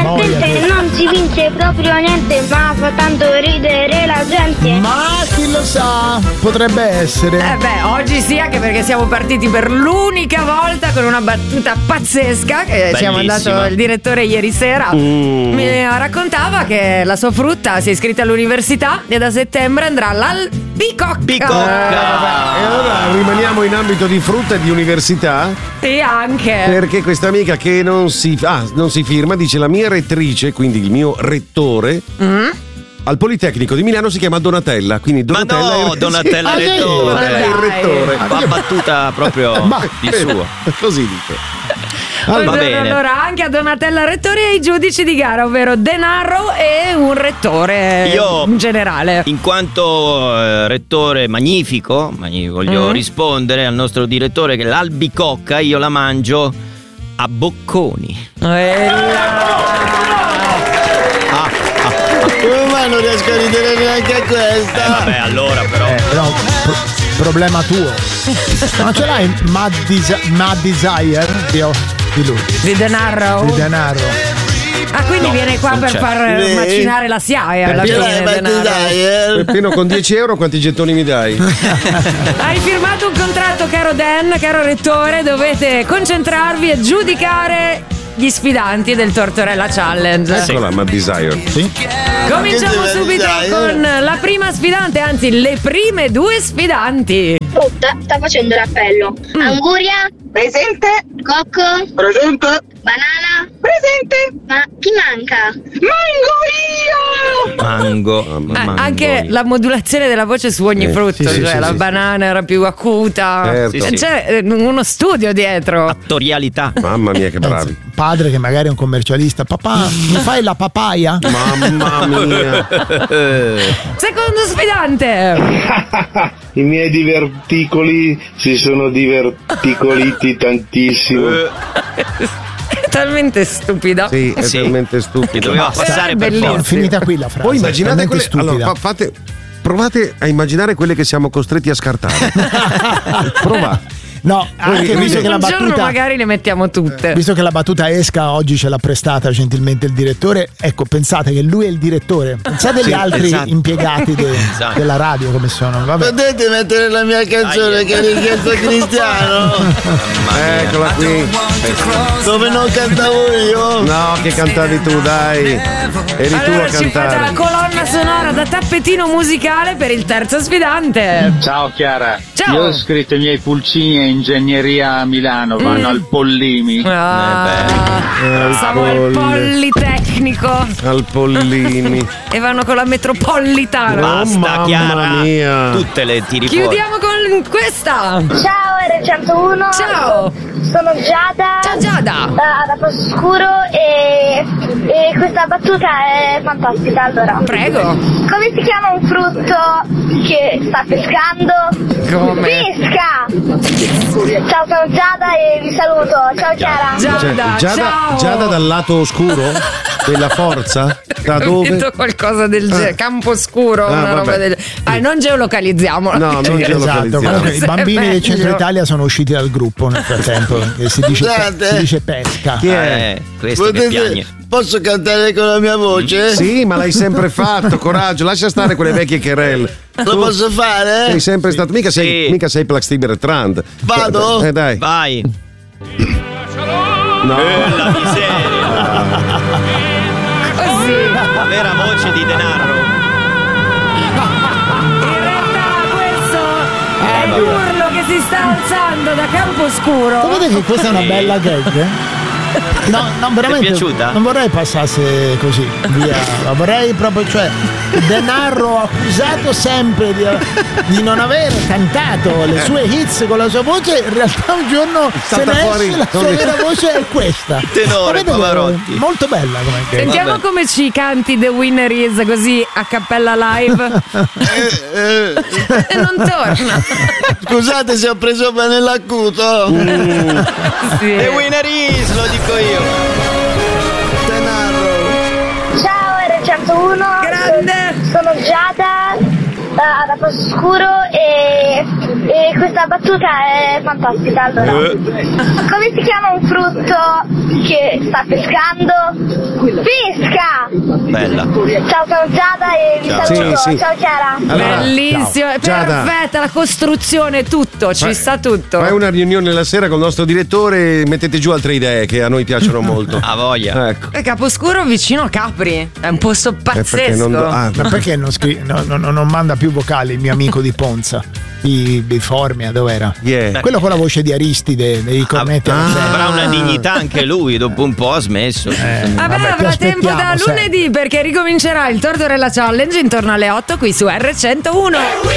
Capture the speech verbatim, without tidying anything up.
divertente, non si vince proprio niente, ma fa tanto ridere la gente. Ma chi lo sa, potrebbe essere. Eh beh, oggi sì, anche perché siamo partiti per l'unica volta con una battuta pazzesca che ci ha mandato il direttore ieri sera. Mm. Mi raccontava che la sua frutta si è iscritta all'università e da settembre andrà all'albicocca. Bicocca. E allora rimaniamo in ambito di frutta e di università? Sì, anche. Perché questa amica che non si, ah, non si firma dice: la mia rettrice, quindi il mio rettore, mm. al Politecnico di Milano si chiama Donatella, quindi Donatella. Ma no, è... Donatella ah, rettore. È il rettore. Va battuta proprio Ma, di suo. Così dice. Allora, va bene. Allora anche a Donatella rettore e ai giudici di gara, ovvero Denaro e un rettore Io, in generale. In quanto eh, rettore magnifico, magnifico voglio mm. rispondere al nostro direttore che l'albicocca io la mangio a bocconi. Eh, Come mai non riesco a ridere neanche a questa? Eh, vabbè, allora però. Eh, però pro- problema tuo. Non ce l'hai Mad, Desi- Mad Desire? Io, di lui. Di Denaro. Di Denaro. Ah, quindi no, viene qua per c'è. far Sì. macinare la S I A E alla Perché fine. Mad Desire? Peppino, con dieci euro quanti gettoni mi dai? Hai firmato un contratto, caro Dan, caro rettore, dovete concentrarvi e giudicare gli sfidanti del Tortorella Challenge. Eccola, ma Desire. Sì. Cominciamo subito con la prima sfidante, anzi le prime due sfidanti. Frutta sta facendo l'appello. Mm. Anguria. Presente. Cocco. Presente. Banana. Presente. Ma chi manca? Mango io. Mango, Eh, mango anche io. la modulazione della voce su ogni Eh, frutto, sì, sì, cioè sì, la sì, banana era più acuta. Certo. E Sì, sì. c'è eh, uno studio dietro. Attorialità. Mamma mia, che bravi. Padre che magari è un commercialista. Papà, mi fai la papaya? Mamma mia. Secondo sfidante. I miei diverticoli si sono diverticoliti tantissimo. È talmente stupida. Sì, è Sì. talmente Che stupido. doveva Basta. passare È per bellissimo. forza. Finita qui la frase. Poi immaginate talmente quelle. stupida. Allora, fa- fate. Provate a immaginare quelle che siamo costretti a scartare. Provate. No, anche Un, visto che la un giorno battuta magari le mettiamo tutte. Visto che la battuta esca, oggi ce l'ha prestata gentilmente il direttore. Ecco, pensate che lui è il direttore. Pensate agli Sì, altri esatto. impiegati de- Esatto. della radio come sono. Vabbè. Potete mettere la mia canzone Aia. che ha richiesto Cristiano? Eccola qui. Dove non cantavo io? No, che cantavi tu, dai. Eri tu Allora a ci fate la cantare. colonna sonora da tappetino musicale per il terzo sfidante. Ciao Chiara, Ciao. io ho scritto i miei pulcini a ingegneria a Milano, vanno Mm. al Pollimi. Ah, Eh, siamo al polli. Politecnico Al Pollini. e vanno con la metropolitana. Basta, mamma Chiara. mia. Tutte le tiri fuori. Chiudiamo con questa. Ciao R centouno. Ciao. Sono Giada. Ciao Giada. Da, da Posto Scuro e, e questa battuta è fantastica. Allora, Prego. come si chiama un frutto che sta pescando? Come? Pesca. Ciao, sono Giada e vi saluto. Ciao Chiara. Cioè, Giada, Giada, ciao. Giada dal lato oscuro della forza? Da Ho detto dove? qualcosa del genere, campo scuro, Ah, una roba vabbè. del ah, non geolocalizziamolo. No, non Sì, ce lo esatto. localizziamo. Comunque, i bambini È del centro meglio. Italia sono usciti dal gruppo nel frattempo. E si dice, Scusate. si dice pesca. Chi è? Eh, questo che piagne. Potete, posso cantare con la mia voce? Sì, ma l'hai sempre fatto, coraggio, lascia stare quelle vecchie querelle. Lo posso fare? Sei sempre stato, mica sei, Sì. mica sei Plax Tiber Trand. Vado? Eh dai. Vai. No. Eh, la miseria. Così. La vera voce di Denaro. In realtà questo è l'urlo che si sta alzando da Camposcuro. Sapete che questa è una bella gag? eh? No, no, veramente. Ti è piaciuta? Non vorrei passasse così via. Ma vorrei proprio, cioè, Denaro accusato sempre di, di non aver cantato le sue hits con la sua voce. In realtà un giorno se stata ne fuori esce, la sua con- vera voce è questa. Tenore, Sapete che- Pavarotti. molto bella come gag. Sentiamo Vabbè. come ci canti The Winner Is così a cappella live. Eh, eh, E non torna. scusate se ho preso bene l'acuto. Sì. The winner is, lo dico io. Denaro. Ciao R centouno. Grande. Sono Giada da, da Posto Scuro e, e, e questa battuta è fantastica. Allora, come si chiama un frutto che sta pescando? Pesca! Bella. Ciao, ciao Giada e vi Ciao. saluto. Sì, sì. Ciao Chiara. Allora, Bellissimo, è Giada. perfetta la costruzione, tutto, ci Fai- sta tutto. Fai una riunione la sera con il nostro direttore e mettete giù altre idee che a noi piacciono molto. A voglia. Ecco. E Caposcuro vicino a Capri, è un posto Eh, perché pazzesco. non do- ah, Ma perché non, scri- no, no, no, non manda più vocali il mio amico di Ponza? Di, di Formia, dov'era? yeah. Quello con la voce di Aristide, dei cornetti alla zero. Avrà una dignità anche lui, dopo un po' ha smesso. Eh, Vabbè, Vabbè, ti avrà tempo da aspettiamo, lunedì perché ricomincerà il Tortorella Challenge intorno alle otto qui su erre centouno.